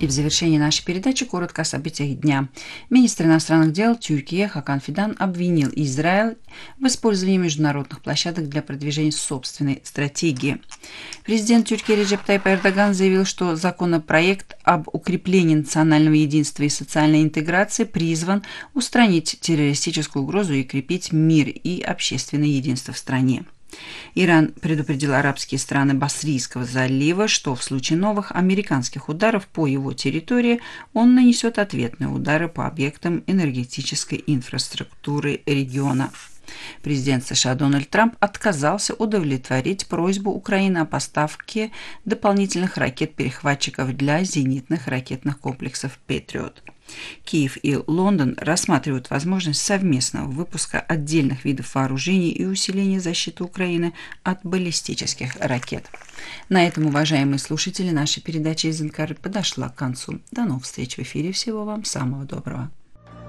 И в завершении нашей передачи коротко о событиях дня. Министр иностранных дел Тюркии Хакан Фидан обвинил Израиль в использовании международных площадок для продвижения собственной стратегии. Президент Тюркии Реджеп Тайип Эрдоган заявил, что законопроект об укреплении национального единства и социальной интеграции призван устранить террористическую угрозу и крепить мир и общественное единство в стране. Иран предупредил арабские страны Басрийского залива, что в случае новых американских ударов по его территории он нанесет ответные удары по объектам энергетической инфраструктуры региона. Президент США Дональд Трамп отказался удовлетворить просьбу Украины о поставке дополнительных ракет-перехватчиков для зенитных ракетных комплексов «Патриот». Киев и Лондон рассматривают возможность совместного выпуска отдельных видов вооружений и усиления защиты Украины от баллистических ракет. На этом, уважаемые слушатели, наша передача из Анкары подошла к концу. До новых встреч в эфире. Всего вам самого доброго.